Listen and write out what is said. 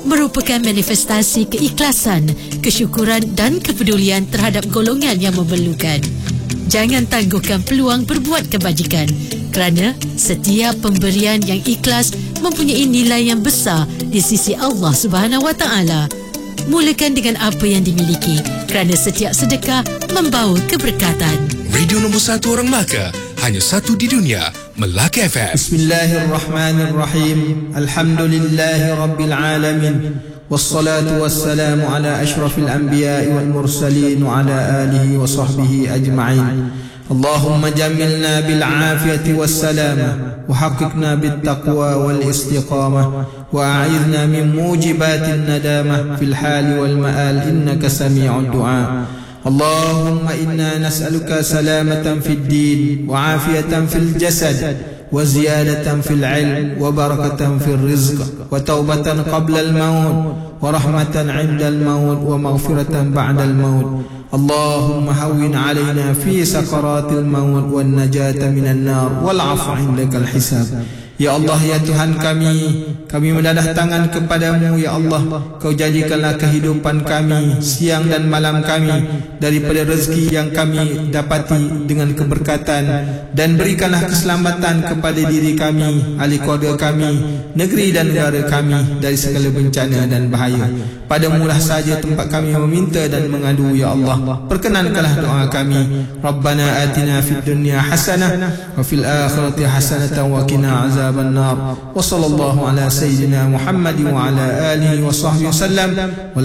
merupakan manifestasi keikhlasan, kesyukuran dan kepedulian terhadap golongan yang memerlukan. Jangan tangguhkan peluang berbuat kebajikan, kerana setiap pemberian yang ikhlas mempunyai nilai yang besar di sisi Allah Subhanahu Wa Taala. Mulakan dengan apa yang dimiliki, kerana setiap sedekah membawa keberkatan. Radio nombor 1 orang Melaka, hanya satu di dunia, Melaka FM. Bismillahirrahmanirrahim. Alhamdulillahi Rabbil Alamin. Wassalatu wassalamu ala ashrafil anbiya'i wal mursalin wa ala alihi wa sahbihi ajma'in. Allahumma jamilna bil afiyati wassalamah wa haqiqna bit taqwa wal istiqamah wa a'idna min mujibatin nadamah fil hali wal ma'al innaka sami'ud du'a. Allahumma inna nas'aluka salamatan fid din wa afiyatan fil jasad wa ziyadatan fil ilm wa barakatan fil rizq wa taubatan qabla al maut wa rahmatan 'inda al maut wa maghfiratan ba'da al maut. Allahumma hawwin 'alaina fi sakaratil maut wan najata minan nar wal 'afwa 'indakal hisab. Ya Allah, ya Tuhan kami mendadah tangan kepadamu, ya Allah. Kau jadikanlah kehidupan kami, siang dan malam kami, daripada rezeki yang kami dapati dengan keberkatan, dan berikanlah keselamatan kepada diri kami, ahli keluarga kami, negeri dan negara kami dari segala bencana dan bahaya. Padamulah saja tempat kami meminta dan mengadu, ya Allah. Perkenankanlah doa kami. Rabbana atina fid dunya hasanah wa fil akhirati hasanatan wa qina azaban nar. Wa sallallahu ala sayyidina Muhammad wa ala alihi wa sahbihi wasallam.